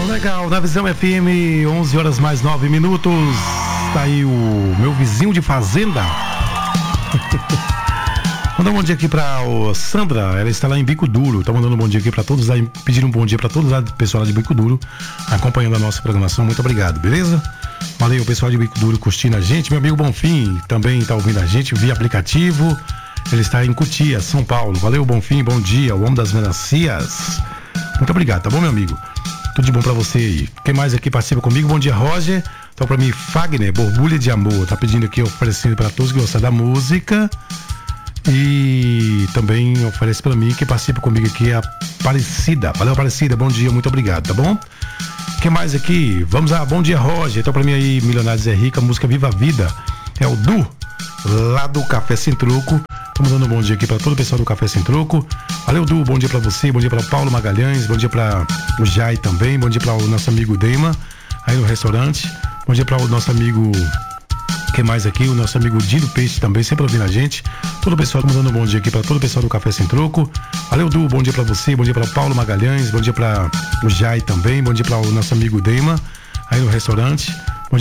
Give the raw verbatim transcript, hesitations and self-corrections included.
Legal, na Visão F M, onze horas mais nove minutos. Tá aí o meu vizinho de fazenda. Mandar um bom dia aqui pra o Sandra, ela está lá em Bico Duro. Tá mandando um bom dia aqui pra todos, aí, pedindo um bom dia pra todos lá, pessoal lá de Bico Duro, acompanhando a nossa programação. Muito obrigado, beleza? Valeu, pessoal de Bico Duro curtindo a gente. Meu amigo Bonfim também tá ouvindo a gente via aplicativo. Ele está em Cotia, São Paulo. Valeu, Bonfim, bom dia, o homem das melancias. Muito obrigado, tá bom, meu amigo? Tudo de bom pra você aí. Quem mais aqui participa comigo? Bom dia, Roger. Então, pra mim, Fagner, Borbulha de Amor. Tá pedindo aqui, oferecendo pra todos que gostam da música. E também oferece pra mim, que participa comigo aqui, a Aparecida. Valeu, Aparecida, bom dia, muito obrigado, tá bom? Quem mais aqui? Vamos lá, bom dia, Roger. Então, pra mim aí, Milionários é Rica, música Viva a Vida. É o Du, lá do Café Sem Troco. Estamos dando um bom dia aqui para todo o pessoal do Café Sem Troco. Valeu, Du, bom dia para você, bom dia para o Paulo Magalhães, bom dia para o Jai também, bom dia para o nosso amigo Dema, aí no restaurante. Bom dia para o nosso amigo, quem mais aqui? O nosso amigo Dino Peixe também, sempre ouvindo a gente. Todo o pessoal, estamos dando um bom dia aqui para todo o pessoal do Café Sem Troco. Valeu, Du, bom dia para você, bom dia para o Paulo Magalhães, bom dia para o Jai também, bom dia para o nosso amigo Dema, aí no restaurante.